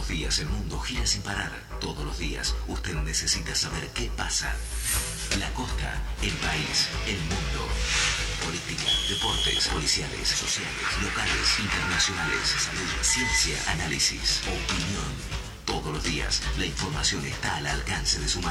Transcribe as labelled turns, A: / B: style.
A: los días el mundo gira sin parar. Todos los días usted necesita saber qué pasa. La costa, el país, el mundo. Política, deportes, policiales, sociales, locales, internacionales, salud, ciencia, análisis, opinión. Todos los días la información está al alcance de su mano.